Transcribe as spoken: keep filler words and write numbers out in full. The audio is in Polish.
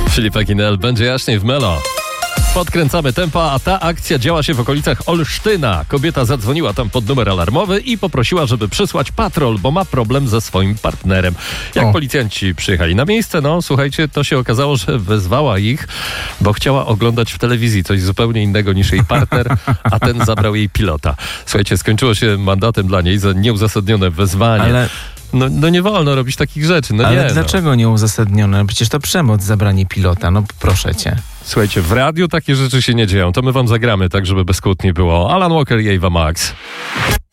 Filip Kinel, będzie jaśniej w Melo. Podkręcamy tempa, a ta akcja działa się w okolicach Olsztyna. Kobieta zadzwoniła tam pod numer alarmowy i poprosiła, żeby przysłać patrol, bo ma problem ze swoim partnerem. Jak o. policjanci przyjechali na miejsce, no słuchajcie, to się okazało, że wezwała ich, bo chciała oglądać w telewizji coś zupełnie innego niż jej partner, a ten zabrał jej pilota. Słuchajcie, skończyło się mandatem dla niej za nieuzasadnione wezwanie. Ale... No, no nie wolno robić takich rzeczy. No Ale nie, dlaczego no. nieuzasadnione? Przecież to przemoc, zabranie pilota. No proszę cię. Słuchajcie, w radiu takie rzeczy się nie dzieją. To my wam zagramy tak, żeby bez kłótni było. Alan Walker i Ava Max.